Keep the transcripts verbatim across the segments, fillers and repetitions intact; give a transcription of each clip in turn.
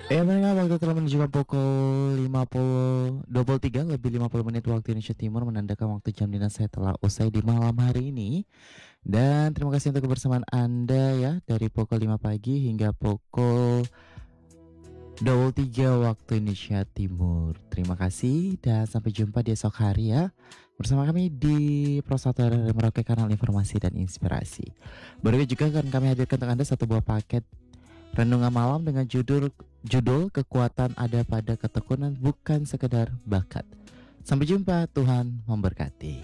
Ya mereka waktu telah menunjukkan pukul lima puluh dua puluh tiga lebih lima puluh menit waktu Indonesia Timur, menandakan waktu jam dinas saya telah usai di malam hari ini. Dan terima kasih untuk kebersamaan Anda ya, dari pukul lima pagi hingga pukul dua puluh tiga waktu Indonesia Timur. Terima kasih dan sampai jumpa di esok hari ya, bersama kami di Pro satu R R Merauke, kanal informasi dan inspirasi. Berikut juga akan kami hadirkan untuk Anda satu buah paket renungan malam dengan judul judul kekuatan ada pada ketekunan, bukan sekedar bakat. Sampai jumpa, Tuhan memberkati.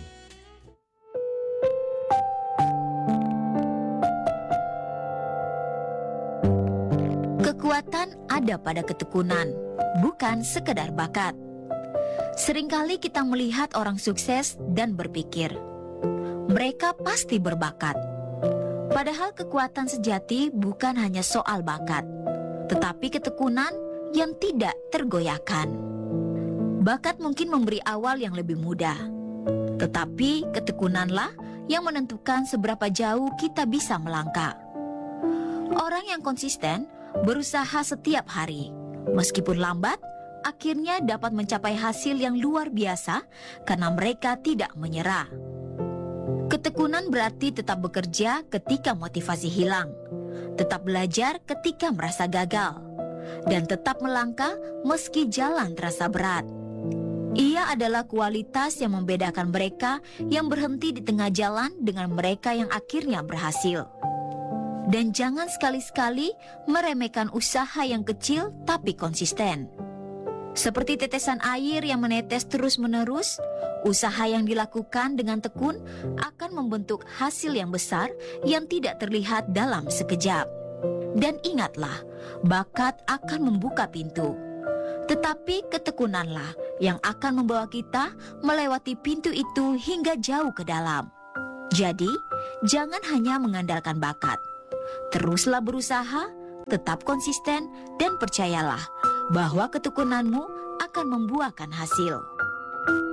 Kekuatan ada pada ketekunan, bukan sekedar bakat. Seringkali kita melihat orang sukses dan berpikir, mereka pasti berbakat. Padahal kekuatan sejati bukan hanya soal bakat, tetapi ketekunan yang tidak tergoyahkan. Bakat mungkin memberi awal yang lebih mudah, tetapi ketekunanlah yang menentukan seberapa jauh kita bisa melangkah. Orang yang konsisten berusaha setiap hari, meskipun lambat, akhirnya dapat mencapai hasil yang luar biasa karena mereka tidak menyerah. Ketekunan berarti tetap bekerja ketika motivasi hilang, tetap belajar ketika merasa gagal, dan tetap melangkah meski jalan terasa berat. Ia adalah kualitas yang membedakan mereka yang berhenti di tengah jalan dengan mereka yang akhirnya berhasil. Dan jangan sekali-sekali meremehkan usaha yang kecil tapi konsisten. Seperti tetesan air yang menetes terus-menerus, usaha yang dilakukan dengan tekun akan membentuk hasil yang besar yang tidak terlihat dalam sekejap. Dan ingatlah, bakat akan membuka pintu, tetapi ketekunanlah yang akan membawa kita melewati pintu itu hingga jauh ke dalam. Jadi, jangan hanya mengandalkan bakat. Teruslah berusaha, tetap konsisten, dan percayalah bahwa ketekunanmu akan membuahkan hasil.